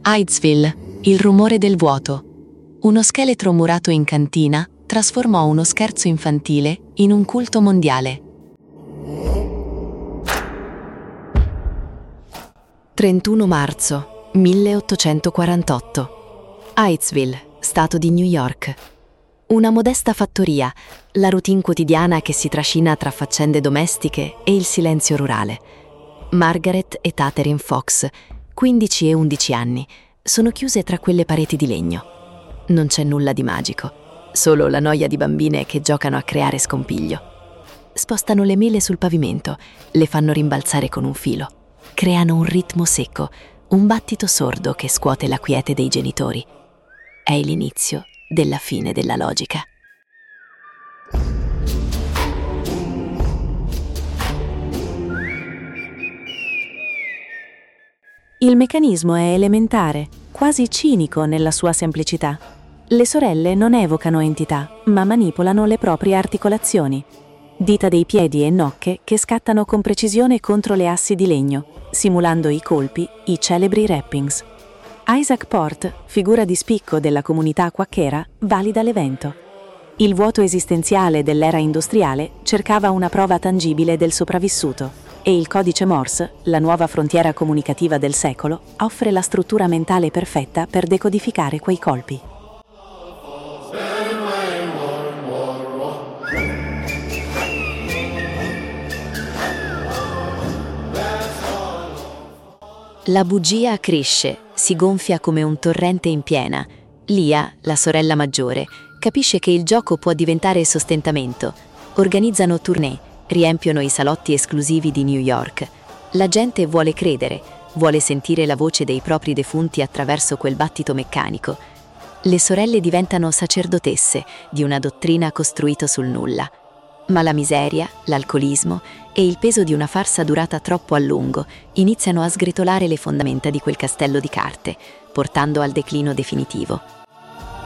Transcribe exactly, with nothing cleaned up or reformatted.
Hydesville, il rumore del vuoto. Uno scheletro murato in cantina trasformò uno scherzo infantile in un culto mondiale. trentuno marzo milleottocentoquarantotto. Hydesville, stato di New York. Una modesta fattoria, la routine quotidiana che si trascina tra faccende domestiche e il silenzio rurale. Margaret e Catherine Fox, quindici e undici anni, sono chiuse tra quelle pareti di legno. Non c'è nulla di magico, solo la noia di bambine che giocano a creare scompiglio. Spostano le mele sul pavimento, le fanno rimbalzare con un filo. Creano un ritmo secco, un battito sordo che scuote la quiete dei genitori. È l'inizio della fine della logica. Il meccanismo è elementare, quasi cinico nella sua semplicità. Le sorelle non evocano entità, ma manipolano le proprie articolazioni. Dita dei piedi e nocche che scattano con precisione contro le assi di legno, simulando i colpi, i celebri rappings. Isaac Port, figura di spicco della comunità quacchera, valida l'evento. Il vuoto esistenziale dell'era industriale cercava una prova tangibile del sopravvissuto e il codice Morse, la nuova frontiera comunicativa del secolo, offre la struttura mentale perfetta per decodificare quei colpi. La bugia cresce, si gonfia come un torrente in piena. Lia, la sorella maggiore, capisce che il gioco può diventare sostentamento. Organizzano tournée, riempiono i salotti esclusivi di New York. La gente vuole credere, vuole sentire la voce dei propri defunti attraverso quel battito meccanico. Le sorelle diventano sacerdotesse di una dottrina costruita sul nulla. Ma la miseria, l'alcolismo e il peso di una farsa durata troppo a lungo iniziano a sgretolare le fondamenta di quel castello di carte, portando al declino definitivo.